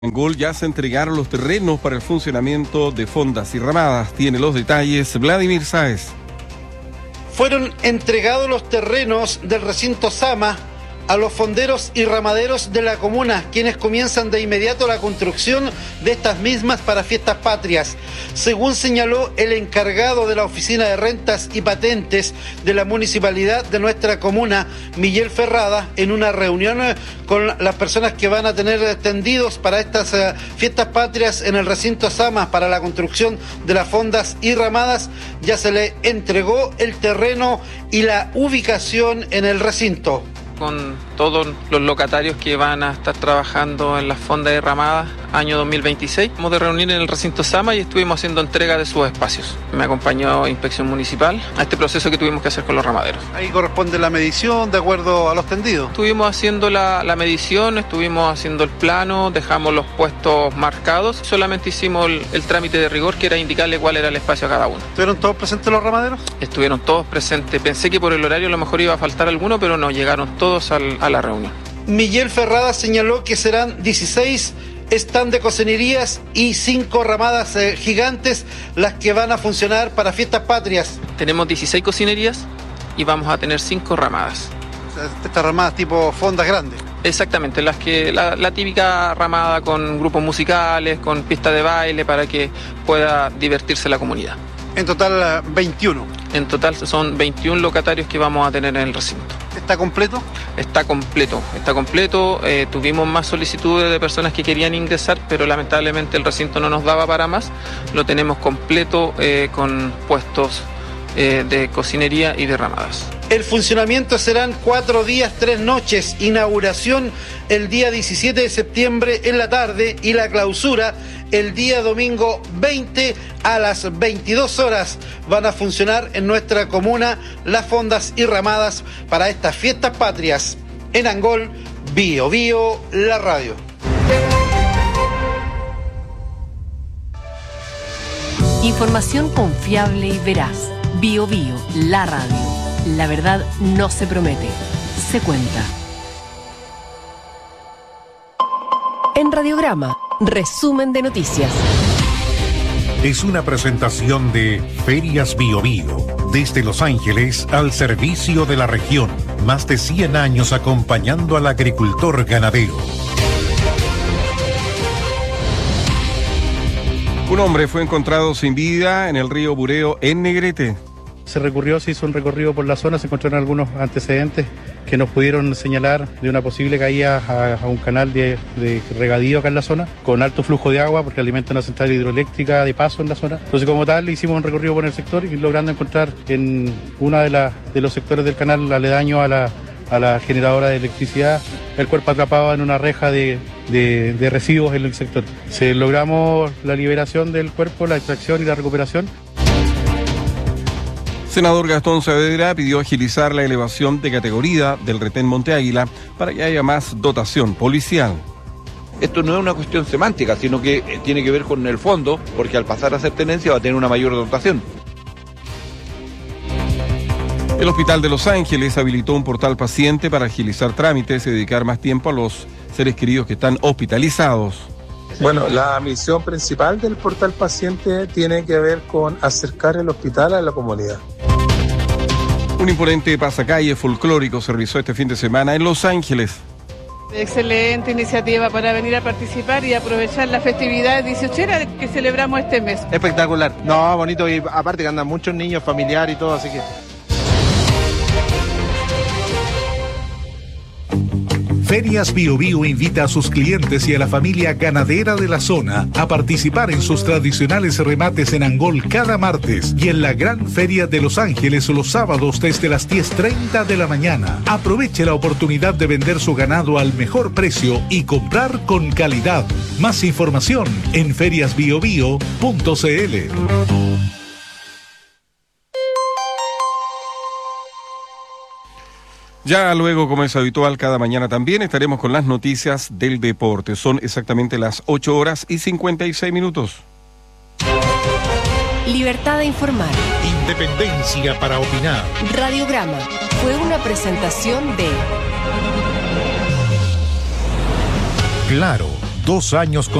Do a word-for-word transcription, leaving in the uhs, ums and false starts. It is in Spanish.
En Gol ya se entregaron los terrenos para el funcionamiento de fondas y ramadas. Tiene los detalles Vladimir Sáez. Fueron entregados los terrenos del recinto Sama a los fonderos y ramaderos de la comuna, quienes comienzan de inmediato la construcción de estas mismas para fiestas patrias. Según señaló el encargado de la Oficina de Rentas y Patentes de la Municipalidad de nuestra comuna, Miguel Ferrada, en una reunión con las personas que van a tener tendidos para estas uh, fiestas patrias en el recinto Sama para la construcción de las fondas y ramadas, ya se le entregó el terreno y la ubicación en el recinto. Con todos los locatarios que van a estar trabajando en las fondas derramadas año dos mil veintiséis. Vamos de reunir en el recinto Sama y estuvimos haciendo entrega de sus espacios. Me acompañó Inspección Municipal a este proceso que tuvimos que hacer con los ramaderos. Ahí corresponde la medición de acuerdo a los tendidos. Estuvimos haciendo la, la medición, estuvimos haciendo el plano, dejamos los puestos marcados. Solamente hicimos el, el trámite de rigor, que era indicarle cuál era el espacio a cada uno. ¿Estuvieron todos presentes los ramaderos? Estuvieron todos presentes. Pensé que por el horario a lo mejor iba a faltar alguno, pero no, llegaron todos al, a la reunión. Miguel Ferrada señaló que serán dieciséis stand de cocinerías y cinco ramadas eh, gigantes las que van a funcionar para fiestas patrias. Tenemos dieciséis cocinerías y vamos a tener cinco ramadas. O sea, estas ramadas tipo fondas grandes. Exactamente, las que la, la típica ramada con grupos musicales, con pista de baile para que pueda divertirse la comunidad. En total veintiuno. En total son veintiún locatarios que vamos a tener en el recinto. ¿Está completo? Está completo, está completo. Eh, tuvimos más solicitudes de personas que querían ingresar, pero lamentablemente el recinto no nos daba para más. Lo tenemos completo eh, con puestos eh, de cocinería y de ramadas. El funcionamiento serán cuatro días, tres noches. Inauguración el día diecisiete de septiembre en la tarde y la clausura el día domingo veinte a las veintidós horas. Van a funcionar en nuestra comuna las fondas y ramadas para estas fiestas patrias. En Angol, Bio Bio, la radio. Información confiable y veraz. Bio Bio, la radio. La verdad no se promete, se cuenta. En Radiograma, resumen de noticias. Es una presentación de Ferias Bio Bio, desde Los Ángeles al servicio de la región. Más de cien años acompañando al agricultor ganadero. Un hombre fue encontrado sin vida en el río Bureo, en Negrete. Se recurrió, se hizo un recorrido por la zona, se encontraron algunos antecedentes que nos pudieron señalar de una posible caída a, a un canal de, de regadío acá en la zona, con alto flujo de agua porque alimenta una central hidroeléctrica de paso en la zona. Entonces, como tal, hicimos un recorrido por el sector y logrando encontrar en uno de, la, de los sectores del canal aledaño a la, a la generadora de electricidad el cuerpo atrapado en una reja de, de, de residuos en el sector. Se logramos la liberación del cuerpo, la extracción y la recuperación. Senador Gastón Saavedra pidió agilizar la elevación de categoría del retén Monte Águila para que haya más dotación policial. Esto no es una cuestión semántica, sino que tiene que ver con el fondo, porque al pasar a ser tenencia va a tener una mayor dotación. El Hospital de Los Ángeles habilitó un portal paciente para agilizar trámites y dedicar más tiempo a los seres queridos que están hospitalizados. Bueno, la misión principal del portal paciente tiene que ver con acercar el hospital a la comunidad. Un imponente pasacalle folclórico se realizó este fin de semana en Los Ángeles. Excelente iniciativa para venir a participar y aprovechar la festividad dieciochera que celebramos este mes. Espectacular, no, bonito, y aparte que andan muchos niños, familiares y todo, así que... Ferias Bio Bio invita a sus clientes y a la familia ganadera de la zona a participar en sus tradicionales remates en Angol cada martes y en la Gran Feria de Los Ángeles los sábados desde las diez treinta de la mañana. Aproveche la oportunidad de vender su ganado al mejor precio y comprar con calidad. Más información en ferias bio bio punto c l. Ya luego, como es habitual, cada mañana también estaremos con las noticias del deporte. Son exactamente las ocho horas y cincuenta y seis minutos. Libertad de informar. Independencia para opinar. Radiograma fue una presentación de... Claro, Dos años con